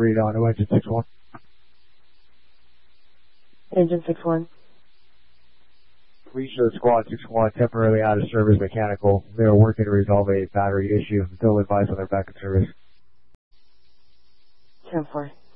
read on Engine 6-1. Engine 6-1. Reshowed Squad 6-1, temporarily out of service mechanical. They are working to resolve a battery issue. They'll advise when they're back in service. 10-4.